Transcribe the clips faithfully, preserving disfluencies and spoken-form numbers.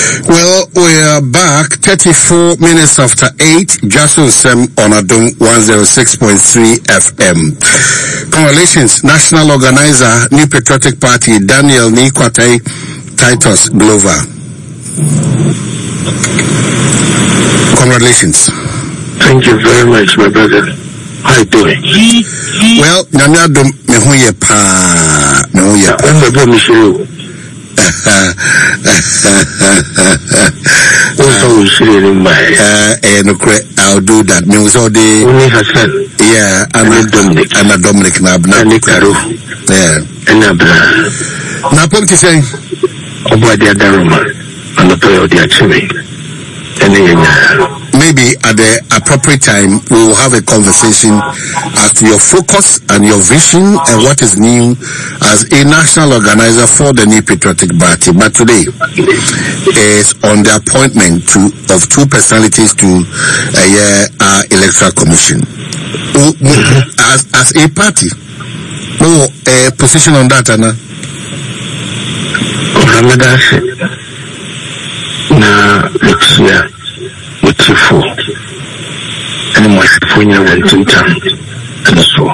Well, we are back thirty-four minutes after eight. Jaso Sem on Adom one oh six point three F M. Congratulations, National Organizer, New Patriotic Party, Daniel Nikwatai Titus Glover. Congratulations. Thank you very much, my brother. How you doing? Well, Nyanya Dom Mehuye Pa Mehuye Pa. I'm the boy Michelle. I'll do that. Me was all the yeah, I'm a Dominic. I'm a Dominic now. Yeah, and now, point to say, about the Daruma and the prayer of the achieving. Maybe at the appropriate time we will have a conversation as to your focus and your vision and what is new as a national organizer for the New Patriotic Party. But today is on the appointment to, of two personalities to a uh, uh, electoral commission. As as a party, no uh, position on that, Anna. Na Lucia Mutifu and Mwafunya went to town and so.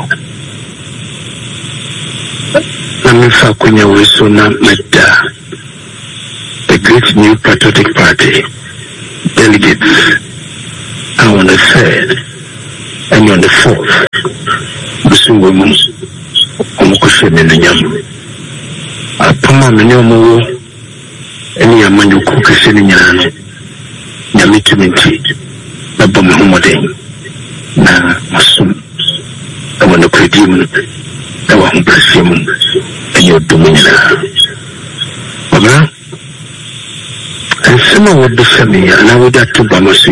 Namifa Kunya Wisona Meta, the great New Patriotic Party delegates are on the third and on the fourth. Busungumu Omukushe Menyam. Apama Menyomu. Any amanu kukasini nyano nyamitu minti na bomu humode na masum na wana kredimu na wahumprasimu enye uduminyana wabra ansema wadusami na wadatu bamasi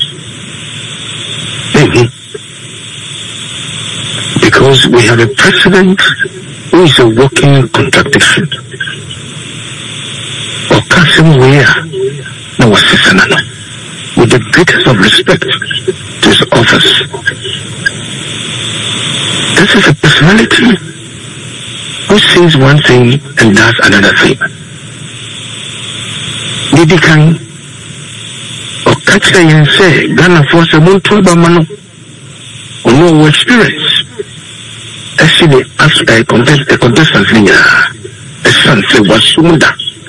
because we have a president who is a working contradiction. No, with the greatest of respect to his office. This is a personality who says one thing and does another thing. Maybe can or catch the and say, Ghana for some Mano or no experience. Actually, after a contest, a contestant, a son say was Sumunda.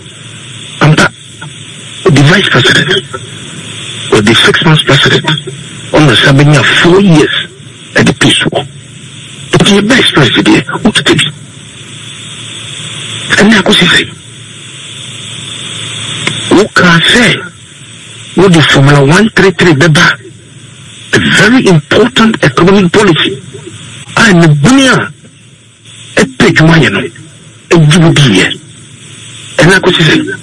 The vice president or the six months president on the seven year four years at the peace war. But the vice president what it is. And now what he say? Who can say what the Formula one thirty-three beba a very important economic policy and the bunya a page mayano a jubilee. And now what he say?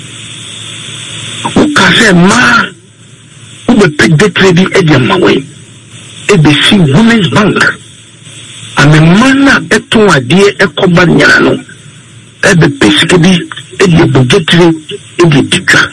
Ukase ma ube pede trade edia mawe ebe si Women's Bank ame mana eto adie ekoba nyano ebe pesikedi edia bugetri edia dika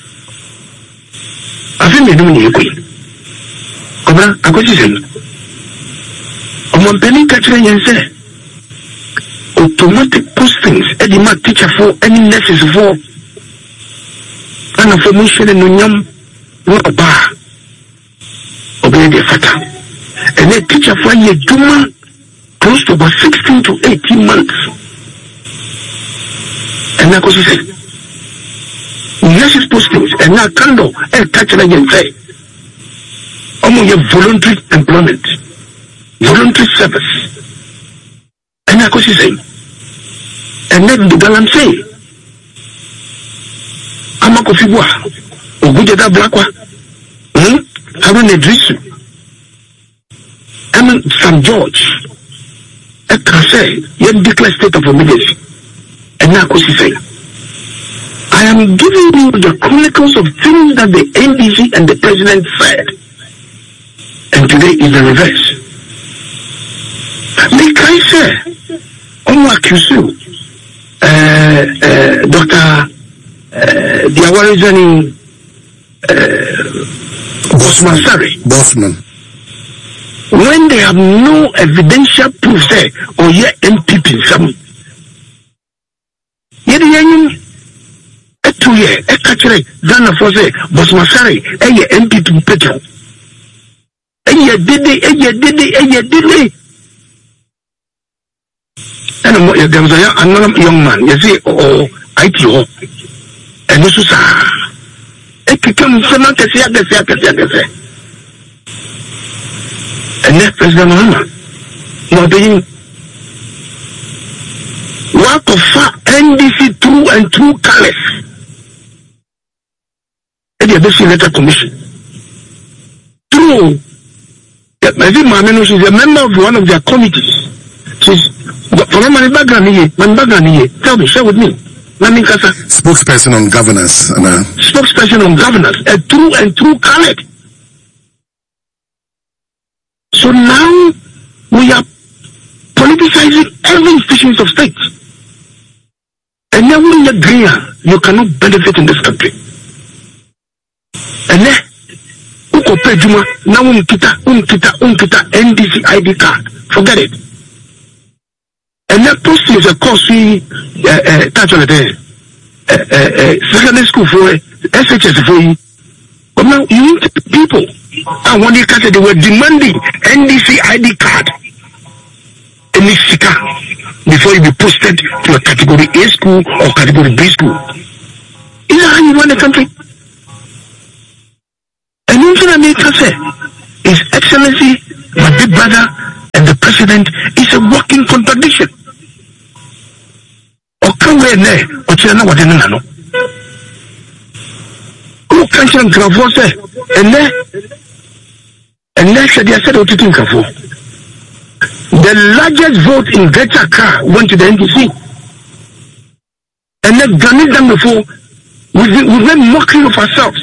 afi me no ni ekoi obra akosi sen omo mpeni katre yense automatic postings edi ma teacher for any nurses for and for mission and Nunyam Waba obey the fata. And a teacher for a Juma close to about sixteen to eighteen months. And now, because he said, yes, it's postings, and now Kando, and touch it again, say, almost your voluntary employment, voluntary service. And now, because he said, and then the Galam say, Amako Fibwa, Ogujeda Blackwa, hmm? Having a dress, Emin Sam George, a Kase, yet declare state of emergency. And now, Kosi say, I am giving you the chronicles of things that the N D C and the president said. And today is the reverse. The Kase, Omo Akusu, uh, uh, Doctor Uh, the Awarizani uh, Bosman, sorry. Bosman. When they have no evidential proof there, or yet M P P some, yet the union, a two years e ka kire Ghana for say Bosmasare e ye M P P petrol e ye dede e ye dede e ye dede and there was a another young man you see oh I T O and this is e kikam sema kesi ya kesi ya kesi ya kesi and then President Mahama no being work of N D C through and through colors. And the basic letter commission. Through I think Mameno, she's a member of one of their committees. She's from my background here, my background here. Tell me, share with me. Spokesperson on governance. Uh, Spokesperson on governance. A true and true color. So now we are politicizing every institution of state. And then when you're green, you cannot benefit in this country. And then, uko pe juma, na unkita, unkita, unkita, N D C I D card. Forget it. And that post is a course we, uh, uh, touch on it, uh, uh, uh, secondary school for S H S for you. But now you need people. And when you cut it, they were demanding N D C I D card. And it's before you be posted to a category A school or category B school. Is that how you run the country? And in America say, His Excellency, my big brother, and the president is a walking contradiction. Or can we ne? Or chana what in no? Who can you grab say? And then, and then said, I said, what you think of? The largest vote in Greater Accra went to the N D C. And then done it done before, we've, we've been mocking of ourselves.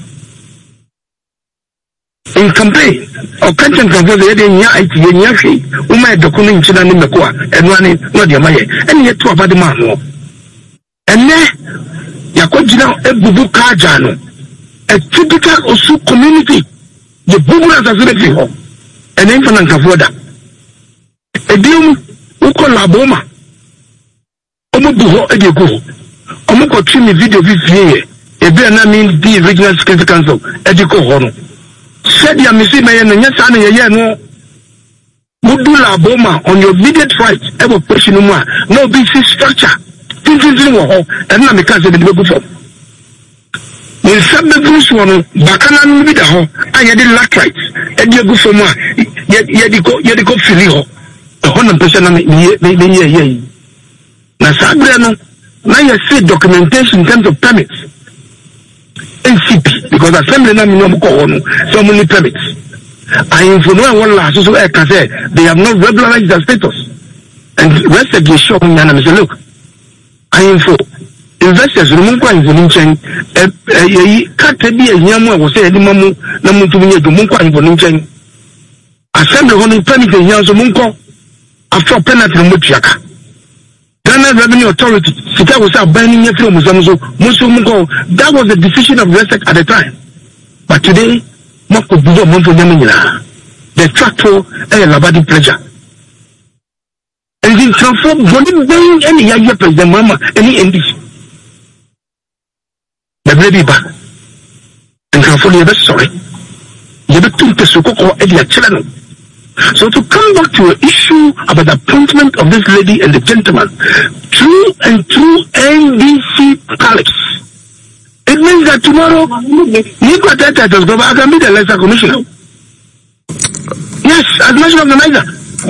In campaign, or content campaign, they didn't hear it, they didn't hear it. We might document in China, and running, not the Maya, and yet to about the man. And then, Yakojina, a bubu kajano, a typical Osu community, the bubu as a zero, and then for Nankavoda. Edium uko laboma omo buho edego omo ko timi video vivie ebe na mean the regional security council ediko hono said ya misi me no nyasa na ye no mudu laboma on your immediate right ebo person mu a no be structure tintin wo ho and na me ka say be go for ni sabbe bruce wono bakana no bi da ho anya de latrite edego for mu a ye de ko ye de ko fili ho a hundred percent of me, now, Sabrano, now you see documentation in terms of permits. N C P, because assembly now no so many permits. I inform one last so I can say they have not regularized their status. And rest of the show and I say, look, I info investors remove information. A cat be a yamu was say Mamu, Namutu, Munka information. Assembly only permit in Yazumunko. After penalty from Muchaka. Ghana Revenue Authority, Sita was out banning your film, that was the decision of Resec at the time. But today, Mako Buzo Monto Yamina, the tractor and Labadi pleasure. And in transform, don't bring any Yaya President Mama, any N D C. The baby back. And transform your best sorry. You have to take Soko or Edia Channel. So to come back to an issue about the appointment of this lady and the gentleman, true and true N D C palace. It means that tomorrow, Nico Tata does go back and be the lesser commissioner. Yes, as national organizer.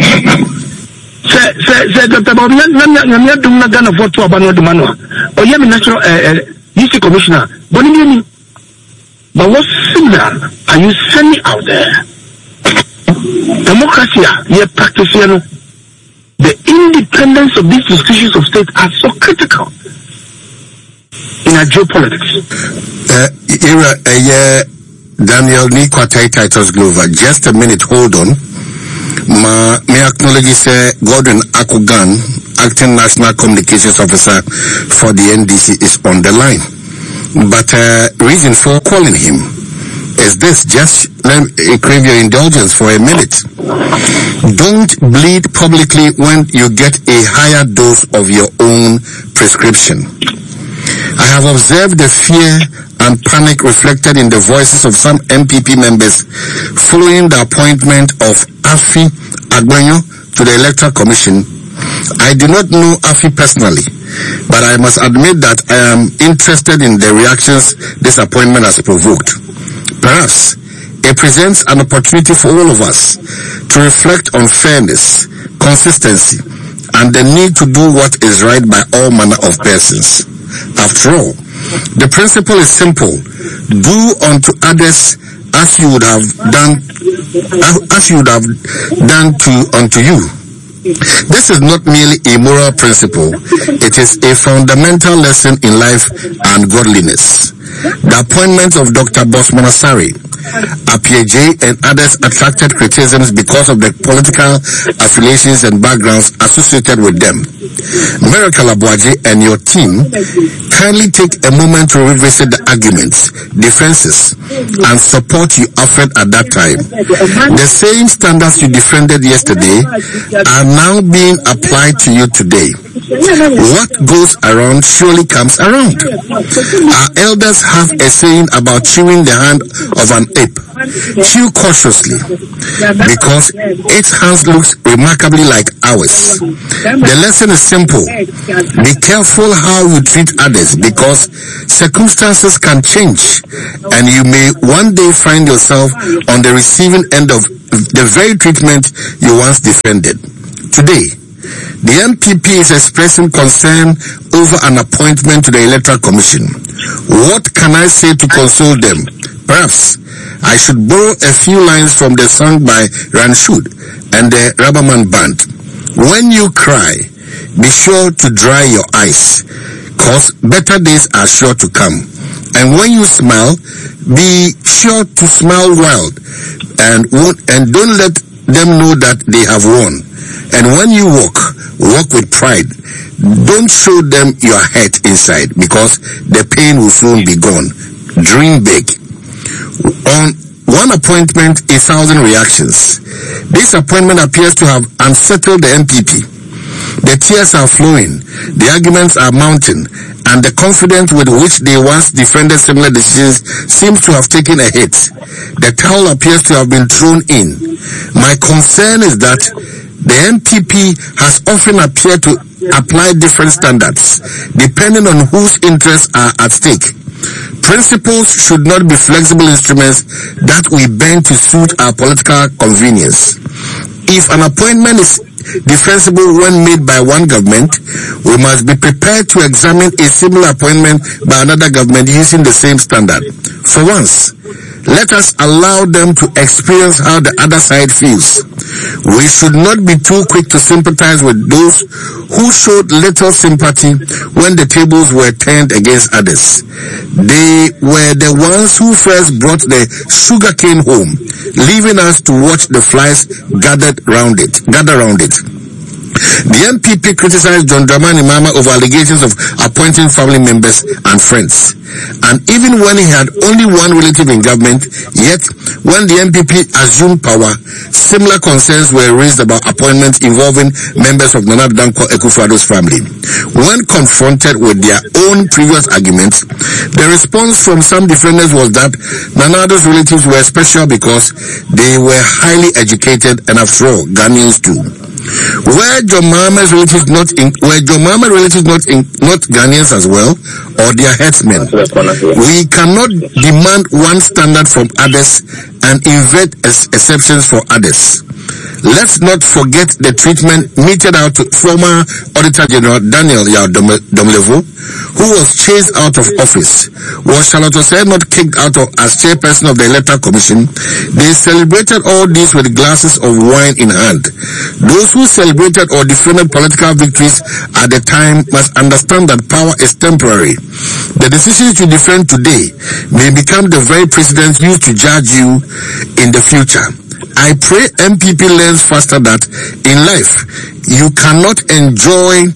Say Doctor Bob, I'm not doing not gonna vote to Abano de Manoa. Or you have a national D C commissioner. What do you mean? But what signal are you sending out there? Democracy, yeah, practicing the independence of these institutions of state are so critical in our geopolitics. Uh, era, uh, yeah, Daniel Nikwatai Titus Glover. Just a minute, hold on. Ma, may acknowledge say Gordon Akugan, acting National Communications Officer for the N D C, is on the line. But uh, reason for calling him is this, just let me crave your indulgence for a minute. Don't bleed publicly when you get a higher dose of your own prescription. I have observed the fear and panic reflected in the voices of some M P P members following the appointment of Afi Agbenyo to the Electoral Commission. I do not know Afi personally, but I must admit that I am interested in the reactions this appointment has provoked. Perhaps it presents an opportunity for all of us to reflect on fairness, consistency, and the need to do what is right by all manner of persons. After all, the principle is simple: do unto others as you would have done, as you would have done to unto you. This is not merely a moral principle; it is a fundamental lesson in life and godliness. The appointment of Doctor Bosman Asare, Appiah, and others attracted criticisms because of the political affiliations and backgrounds associated with them. Miracle Abuaji and your team kindly take a moment to revisit the arguments, defenses, and support you offered at that time. The same standards you defended yesterday are now being applied to you today. What goes around surely comes around. Our elders have a saying about chewing the hand of an ape. Chew cautiously, because its hands looks remarkably like ours. The lesson is simple: be careful how you treat others, because circumstances can change, and you may one day find yourself on the receiving end of the very treatment you once defended. Today, the M P P is expressing concern over an appointment to the Electoral Commission. What can I say to console them? Perhaps I should borrow a few lines from the song by Ranshud and the Rubberman Band. When you cry, be sure to dry your eyes, cause better days are sure to come. And when you smile, be sure to smile wild, and and don't let them know that they have won. And when you walk, walk with pride. Don't show them your hurt inside, because the pain will soon be gone. Dream big. On one appointment, a thousand reactions. This appointment appears to have unsettled the M P P. The tears are flowing, the arguments are mounting, and the confidence with which they once defended similar decisions seems to have taken a hit. The towel appears to have been thrown in. My concern is that the M P P has often appeared to apply different standards, depending on whose interests are at stake. Principles should not be flexible instruments that we bend to suit our political convenience. If an appointment is defensible when made by one government, we must be prepared to examine a similar appointment by another government using the same standard. For once, let us allow them to experience how the other side feels. We should not be too quick to sympathize with those who showed little sympathy when the tables were turned against others. They were the ones who first brought the sugarcane home, leaving us to watch the flies gathered round it, gather round it. The M P P criticized John Dramani Mahama over allegations of appointing family members and friends. And even when he had only one relative in government, yet when the M P P assumed power, similar concerns were raised about appointments involving members of Nana Dankwa Akufo-Addo's family. When confronted with their own previous arguments, the response from some defenders was that Nana Addo's relatives were special because they were highly educated, and after all, Ghanaians too. Were John Mahama's relatives not in, were John Mahama's relatives not in, not Ghanaians as well, or their headsmen? We cannot demand one standard from others and invent ex- exceptions for others. Let's not forget the treatment meted out to former Auditor General Daniel Yao Domlevo, who was chased out of office. Was Charlotte Osei not kicked out of, as chairperson of the Electoral Commission? They celebrated all this with glasses of wine in hand. Those who celebrated or defended political victories at the time must understand that power is temporary. The decisions you defend today may become the very precedents used to judge you in the future. I pray M P P learns faster that in life you cannot enjoy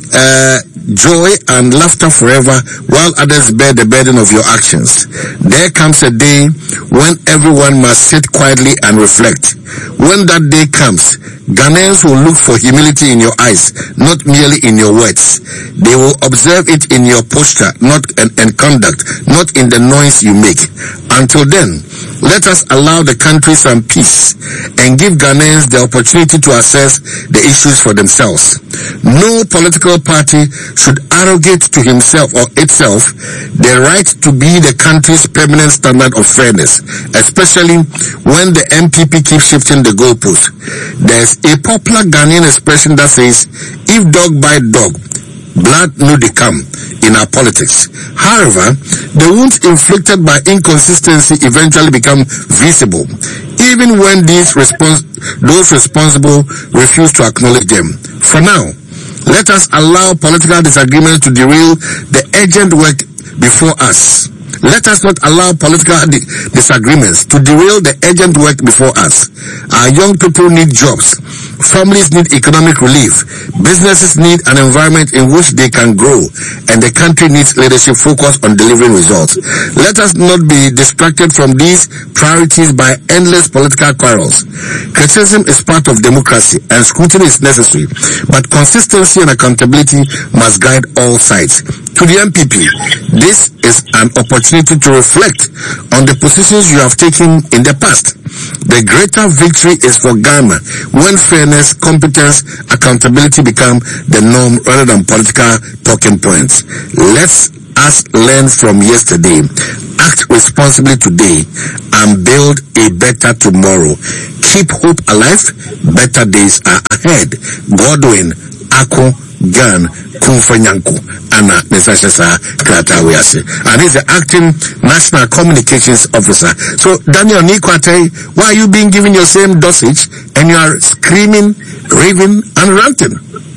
uh, joy and laughter forever, while others bear the burden of your actions. There comes a day when everyone must sit quietly and reflect. When that day comes, Ghanaians will look for humility in your eyes, not merely in your words. They will observe it in your posture, not and, and conduct, not in the noise you make. Until then, let us allow the country some peace and give Ghanaians the opportunity to assess the issues for themselves. No political party should arrogate to himself or itself the right to be the country's permanent standard of fairness, especially when the M P P keeps shifting the goalposts. There's a popular Ghanaian expression that says, if dog bite dog, blood no dey come in our politics. However, the wounds inflicted by inconsistency eventually become visible, even when these respons- those responsible refuse to acknowledge them. For now, let us allow political disagreements to derail the urgent work before us. Let us not allow political di- disagreements to derail the urgent work before us. Our young people need jobs. Families need economic relief. Businesses need an environment in which they can grow. And the country needs leadership focused on delivering results. Let us not be distracted from these priorities by endless political quarrels. Criticism is part of democracy and scrutiny is necessary. But consistency and accountability must guide all sides. To the M P P, this is an opportunity to reflect on the positions you have taken in the past. The greater victory is for Ghana when fairness, competence, accountability become the norm rather than political talking points. Let's us learn from yesterday, act responsibly today, and build a better tomorrow. Keep hope alive. Better days are ahead. Godwin Ako Gan Kumfanyanko Anna Nesashasa Kratawiase. And he's the acting National Communications Officer. So Daniel Nikwate, why are you being given your same dosage and you are screaming, raving, and ranting?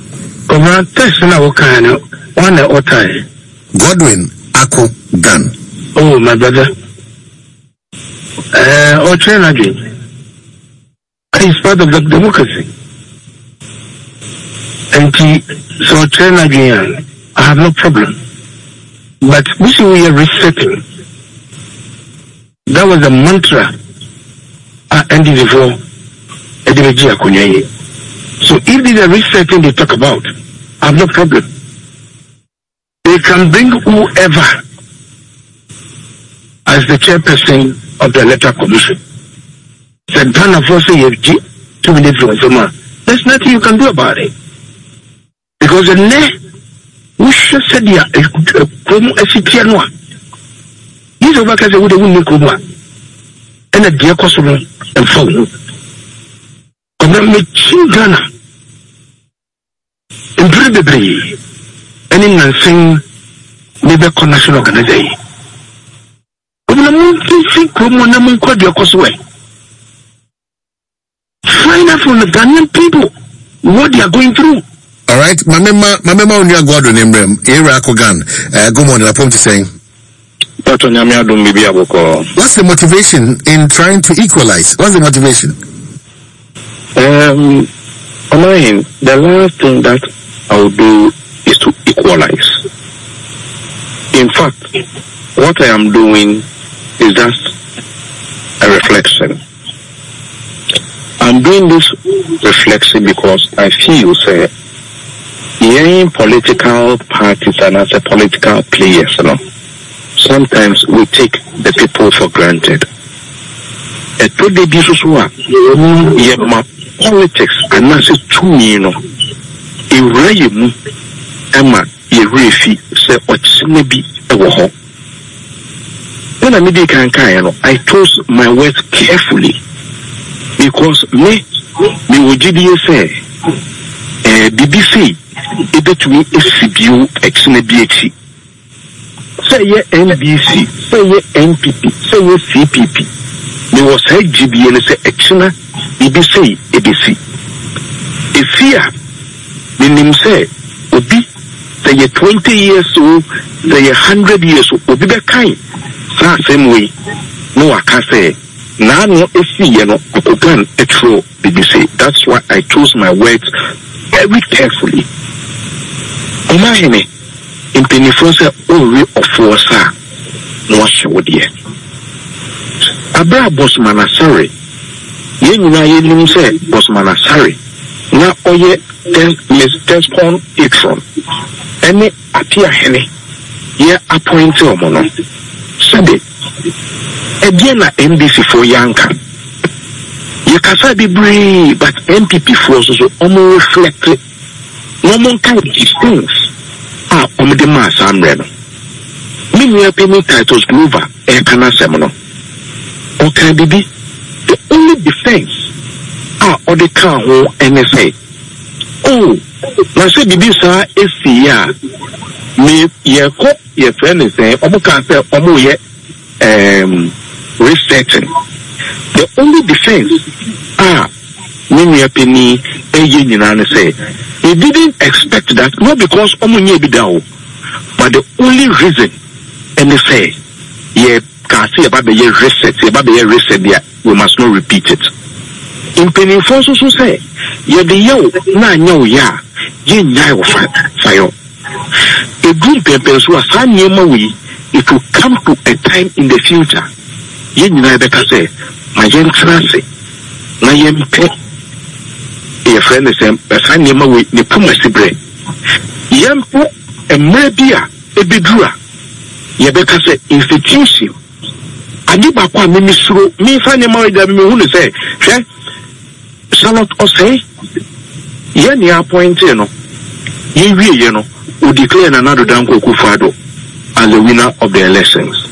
Godwin Ako Gan. Oh, my brother. Uh, or train again. He's part of the democracy. And he, so train again, I have no problem. But this we are resetting. That was a mantra I ended before. So if this is a resetting they talk about, I have no problem. They can bring whoever as the chairperson of the electoral commission. Said Ghana for say two minutes from summer. There's nothing you can do about it. Because the ne we should say dia promo esitianwa. These over case would win Kuma. And a dear customer and phone. Come me Ghana. In Bridge and in Nansing maybe a national organization. But the monkey think Kuma Namun called your cosway. Find out from the Ghanaian people what they are going through. All right, Mamema, Mamema, on your God, remember, Era Kogan, good morning, I'm saying. What's the motivation in trying to equalize? What's the motivation? Um, on my end, the last thing that I will do is to equalize. In fact, what I am doing is just a reflection. I'm doing this reflection because I feel, say, in political parties and as a political players, you know, sometimes we take the people for granted. And to the business, my politics and not to me, you know, a rayum, Emma, a refi, say, what's maybe a war. When I made a can, I chose my words carefully because me, me would say, B B C. Ebe to me S B U X N B X. Say ye N B C, say ye N P P, say ye C P P. There was a G B N say Xna, B B C, A B C. If here, the name say, Obi, say ye twenty years old, say ye hundred years old, Obi be kind. Same way, no I can say. Now no S C, you know, Okogan, Etro, B B C. That's why I chose my words very carefully. Omahene, in Penifosa, only of Forsa, no showdia. Abra Bosman sorry. Yen Ryan said Bosman sorry. Now, oh, yeah, Miss Despon Ikron. Any appear henny. Ye appointed or mono. Sunday. Again, at M B C for Yanka. You can say be brave, but M P P forces will almost reflect it. No one can do these things. Ah, on the mass, I'm ready. Many are paying titles Glover, a canal seminal. Or can be the only defense. Ah, or the car or N S A. Oh, I said, Bibi, sir, is the me, ye cook, your friend is saying, Omo can say, Omo, ye, um, researching. The only defense, ah, many a penny, a union, and say, he didn't expect that, not because Omo nye be down, but the only reason, and they say, ye, can say about the year reset, about the year reset, yeah, we must not repeat it. In penny force also say, ye the yo, na nyo ya, ye nyai of fire. A group of people who are saying, it will come to a time in the future. Ye nyai beka say, my young transit, my young pet, a friend is a sign name away, the Pumasi bread. Yampo, a mebia, a bidura, Yabeka say, institution. Adibakwa ministro, me find a married that me who say, Charlotte Osei, Yen ya appointed, you know, ye we, you know, will declare another Danko Kufado as the winner of the elections.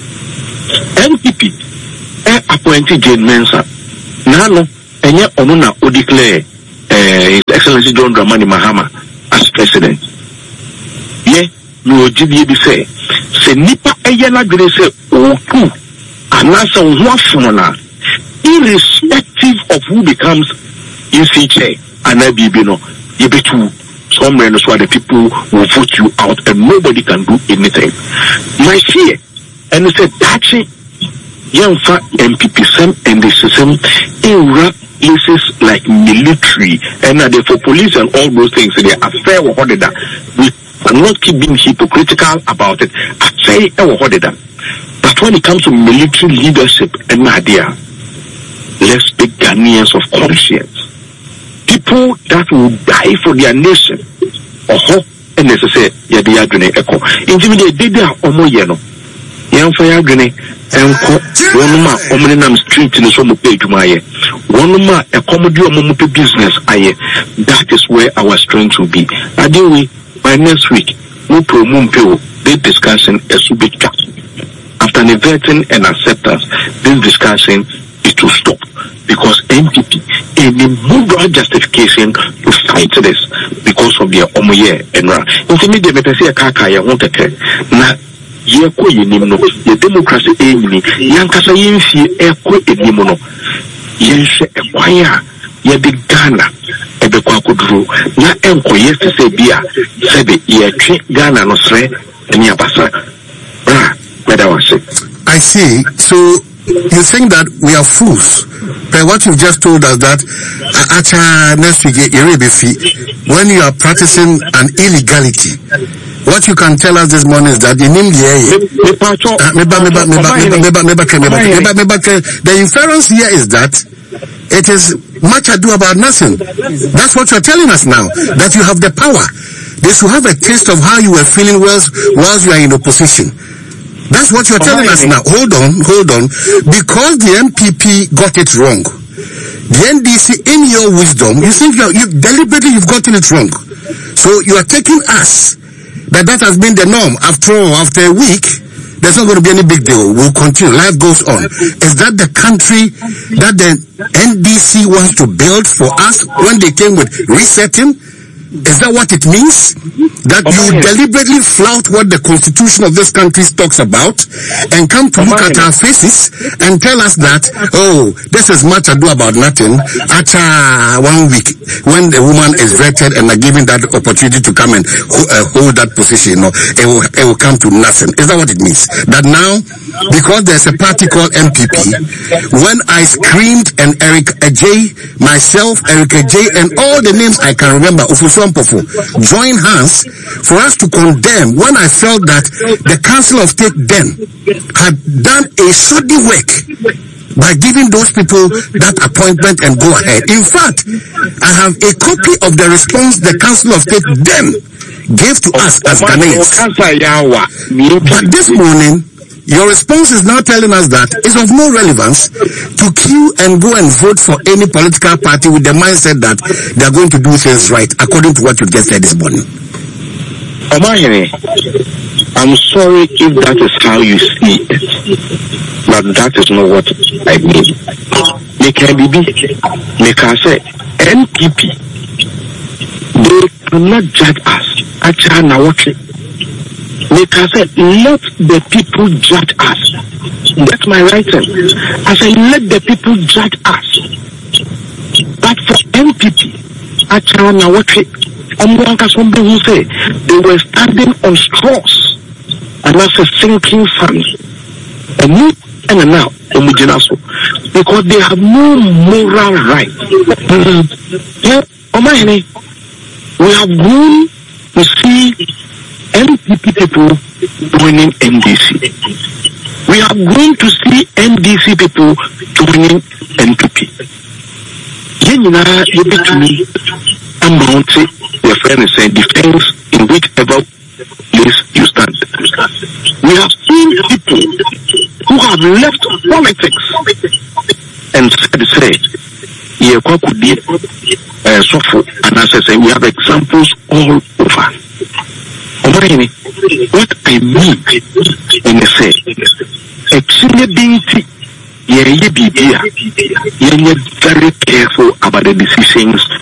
N P P, eh, appointed Jane Mensah. Nano, and yet Onuna will declare uh, His Excellency John Dramani Mahama as president. Ye, you will give you say, say Nipa Ayana Grace, oh, two, and answer one phone. Irrespective of who becomes in future and I be you know you be too somewhere else where the people will vote you out and nobody can do anything. My fear and it's a touching young fat M P P some and the system in rap places like military and uh, for police and all those things they are fair or that we cannot keep being hypocritical about it. I say or that. But when it comes to military leadership and idea, let's be Ghanaians of conscience. People that will die for their nation. Oh, and as I say, yeah, they are going to echo. Intimidate, they are almost yellow. Young fire grenade, and one ma, Omenam street in the summer page, my one ma, a comedy or motor business. I that is where our strength will be. I do we by next week, we promote people, they discussing a subject. After the vetting and acceptance, this discussion is to stop. Because N P P, any moral justification to fight this because of their omoye and ra. Intimidate me say a kaka ya won't take na ye ko yinimno ye democracy emini yankasa yemfie e ko enimono yenhwe e kwaya ye de Ghana e be kwa koduro na enko yes say bia say be ye twe Ghana no sre eni abasa bra whether was it. I see. So you think that we are fools? But what you've just told us that uh, next week when you are practicing an illegality, what you can tell us this morning is that in India, the inference here is that it is much ado about nothing. That's what you're telling us now, that you have the power. They should have a taste of how you were feeling whilst, whilst you are in opposition. That's what you're telling us now. Hold on, hold on. Because the M P P got it wrong. The N D C, in your wisdom, you think you're, you deliberately you've gotten it wrong. So you are taking us that that has been the norm. After all, after a week, there's not going to be any big deal. We'll continue. Life goes on. Is that the country that the N D C wants to build for us when they came with resetting? Is that what it means? That you deliberately flout what the constitution of this country talks about and come to look at our faces and tell us that, oh, this is much ado about nothing after one week when the woman is vetted and are given that opportunity to come and uh, hold that position, you know, it will, it will come to nothing. Is that what it means? That now, because there's a party called M P P, when I screamed and Eric J, myself, Eric J, and all the names I can remember, Ofuso Mpofu join hands for us to condemn when I felt that the Council of State then had done a shoddy work by giving those people that appointment and go ahead. In fact, I have a copy of the response the Council of State then gave to us as Ghanaians. But this morning, your response is now telling us that it's of no relevance to queue and go and vote for any political party with the mindset that they are going to do things right, according to what you just said this morning. Omayene, I'm sorry if that is how you see it, but that is not what I mean. Make a B B, make us say N P P. They cannot judge us. Achana what? Make us say let the people judge us. That's my writing. I say let the people judge us. But for N P P, achana what? Who say they were standing on straws and that's a sinking sand. And you and now because they have no moral right. Mm-hmm. Yeah, Omayene, we have grown to see N P P people joining N D C. We have grown to see N D C people joining N P P. Yenina, you bet me, I'm mounting. Your friend is saying defense in whichever place you stand. We have seen people who have left politics and said, say, yeah, could be uh, suffer. And as I say, we have examples all over. What I mean in a say, a senior being you're very careful about the decisions